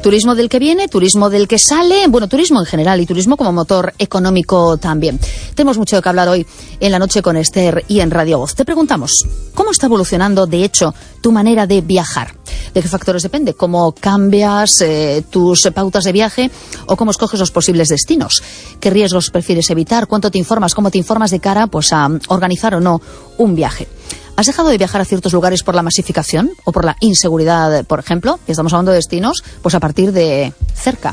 Turismo del que viene, turismo del que sale, bueno, turismo en general y turismo como motor económico también. Tenemos mucho que hablar hoy en La Noche con Esther y en Radio Voz. Te preguntamos, ¿cómo está evolucionando, de hecho, tu manera de viajar? ¿De qué factores depende? ¿Cómo cambias tus pautas de viaje o cómo escoges los posibles destinos? ¿Qué riesgos prefieres evitar? ¿Cuánto te informas? ¿Cómo te informas de cara pues, a organizar o no un viaje? ¿Has dejado de viajar a ciertos lugares por la masificación o por la inseguridad, por ejemplo? Y estamos hablando de destinos pues a partir de cerca,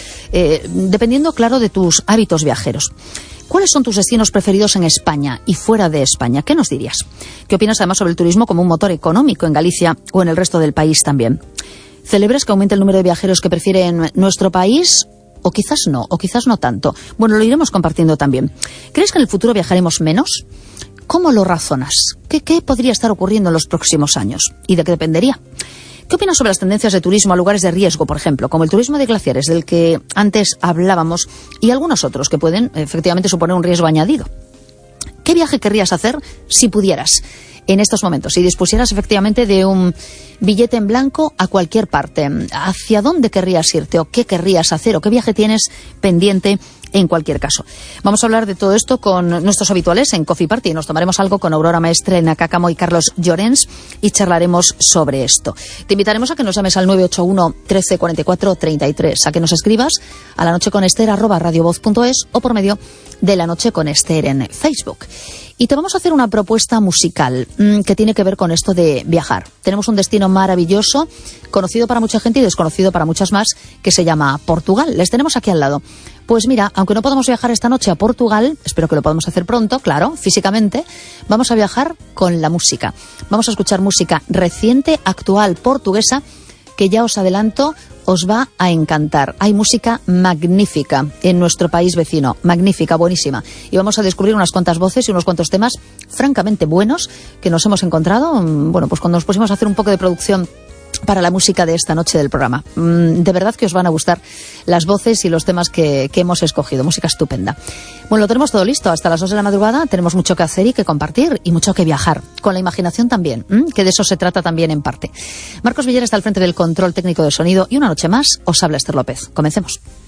dependiendo, claro, de tus hábitos viajeros. ¿Cuáles son tus destinos preferidos en España y fuera de España? ¿Qué nos dirías? ¿Qué opinas además sobre el turismo como un motor económico en Galicia o en el resto del país también? ¿Celebras que aumente el número de viajeros que prefieren nuestro país? O quizás no tanto. Bueno, lo iremos compartiendo también. ¿Crees que en el futuro viajaremos menos? ¿Cómo lo razonas? ¿Qué podría estar ocurriendo en los próximos años? ¿Y de qué dependería? ¿Qué opinas sobre las tendencias de turismo a lugares de riesgo, por ejemplo, como el turismo de glaciares, del que antes hablábamos, y algunos otros que pueden efectivamente suponer un riesgo añadido? ¿Qué viaje querrías hacer si pudieras en estos momentos, si dispusieras efectivamente de un billete en blanco a cualquier parte? ¿Hacia dónde querrías irte o qué querrías hacer o qué viaje tienes pendiente en cualquier caso? Vamos a hablar de todo esto con nuestros habituales en Coffee Party. Nos tomaremos algo con Aurora Maestre, Nakakamo y Carlos Llorens y charlaremos sobre esto. Te invitaremos a que nos llames al 981 13 44 33, a que nos escribas a lanocheconester@radiovoz.es o por medio de La Noche con Esther en Facebook. Y te vamos a hacer una propuesta musical que tiene que ver con esto de viajar. Tenemos un destino maravilloso, conocido para mucha gente y desconocido para muchas más, que se llama Portugal. Les tenemos aquí al lado. Pues mira, aunque no podamos viajar esta noche a Portugal, espero que lo podamos hacer pronto, claro, físicamente, vamos a viajar con la música. Vamos a escuchar música reciente, actual, portuguesa, que ya os adelanto, os va a encantar. Hay música magnífica en nuestro país vecino, magnífica, buenísima. Y vamos a descubrir unas cuantas voces y unos cuantos temas francamente buenos que nos hemos encontrado, bueno, pues cuando nos pusimos a hacer un poco de producción para la música de esta noche del programa. De verdad que os van a gustar las voces y los temas que hemos escogido. Música estupenda. Bueno, lo tenemos todo listo. Hasta las 2 de la madrugada tenemos mucho que hacer y que compartir y mucho que viajar. Con la imaginación también, que de eso se trata también en parte. Marcos Villar está al frente del control técnico de sonido y una noche más os habla Esther López. Comencemos.